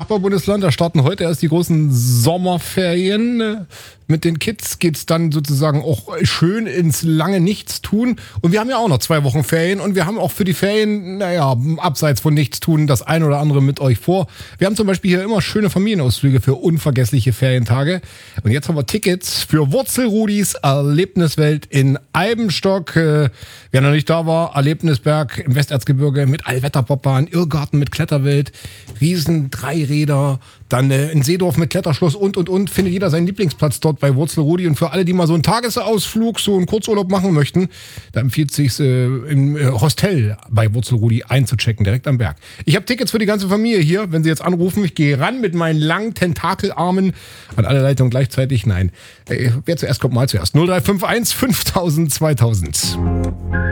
Nachbarbundesland, da starten heute erst die großen Sommerferien. Mit den Kids geht's dann sozusagen auch schön ins lange Nichtstun. Und wir haben ja auch noch 2 Wochen Ferien und wir haben auch für die Ferien, abseits von Nichtstun, das ein oder andere mit euch vor. Wir haben zum Beispiel hier immer schöne Familienausflüge für unvergessliche Ferientage. Und jetzt haben wir Tickets für Wurzelrudis Erlebniswelt in Eibenstock. Wer noch nicht da war, Erlebnisberg im Westerzgebirge mit Allwetterbobbahn, Irrgarten mit Kletterwelt, riesen Dreiräder, dann in Seedorf mit Kletterschloss und. Findet jeder seinen Lieblingsplatz dort bei Wurzelrudi. Und für alle, die mal so einen Tagesausflug, so einen Kurzurlaub machen möchten, da empfiehlt es sich im Hostel bei Wurzelrudi einzuchecken, direkt am Berg. Ich habe Tickets für die ganze Familie hier, wenn Sie jetzt anrufen. Ich gehe ran mit meinen langen Tentakelarmen an alle Leitungen gleichzeitig. Nein, wer zuerst kommt, mal zuerst. 0351 5000 2000.